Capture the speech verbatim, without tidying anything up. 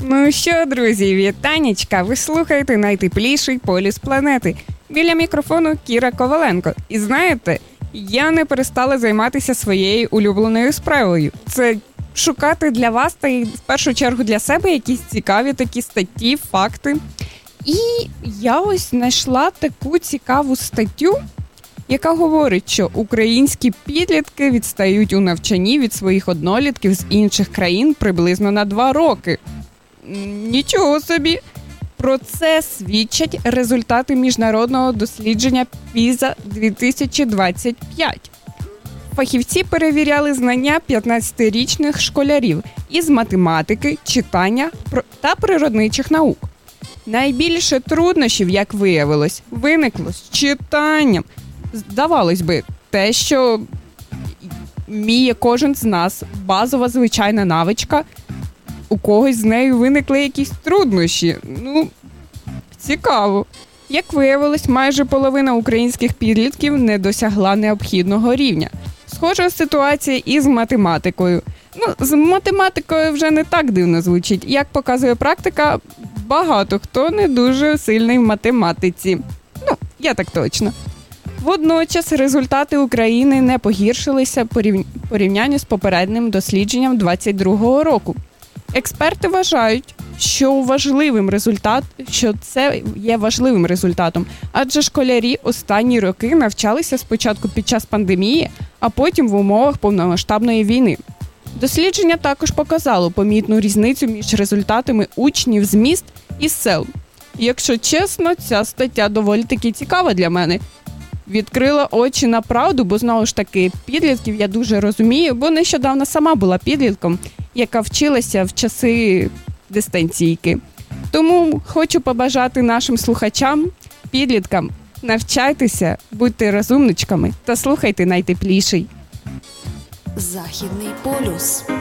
Ну що, друзі, вітанечка! Ви слухаєте найтепліший полюс планети. Біля мікрофону Кіра Коваленко. І знаєте, я не перестала займатися своєю улюбленою справою. Це шукати для вас та й в першу чергу для себе якісь цікаві такі статті, факти. І я ось знайшла таку цікаву статтю, яка говорить, що українські підлітки відстають у навчанні від своїх однолітків з інших країн приблизно на два роки. Нічого собі! Про це свідчать результати міжнародного дослідження піза дві тисячі двадцять п'ять. Фахівці перевіряли знання п'ятнадцятирічних школярів із математики, читання та природничих наук. Найбільше труднощів, як виявилось, виникло з читанням. Здавалось би, те, що вміє кожен з нас, базова звичайна навичка, у когось з нею виникли якісь труднощі. Ну, цікаво. Як виявилось, майже половина українських підлітків не досягла необхідного рівня. Схожа ситуація і з математикою. Ну, з математикою вже не так дивно звучить. Як показує практика, багато хто не дуже сильний в математиці. Ну, я так точно. Водночас результати України не погіршилися порівнянні з попереднім дослідженням двадцять другого року. Експерти вважають, що важливим результат, що це є важливим результатом, адже школярі останні роки навчалися спочатку під час пандемії, а потім в умовах повномасштабної війни. Дослідження також показало помітну різницю між результатами учнів з міст і сел. Якщо чесно, ця стаття доволі таки цікава для мене. Відкрила очі на правду, бо знову ж таки підлітків я дуже розумію, бо нещодавно сама була підлітком, яка вчилася в часи дистанційки. Тому хочу побажати нашим слухачам, підліткам, навчайтеся, будьте розумничками та слухайте найтепліший. Західний полюс.